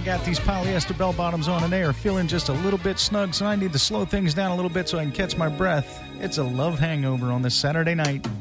I got these polyester bell bottoms on and they are feeling just a little bit snug, so I need to slow things down a little bit so I can catch my breath. It's a love hangover on this Saturday night.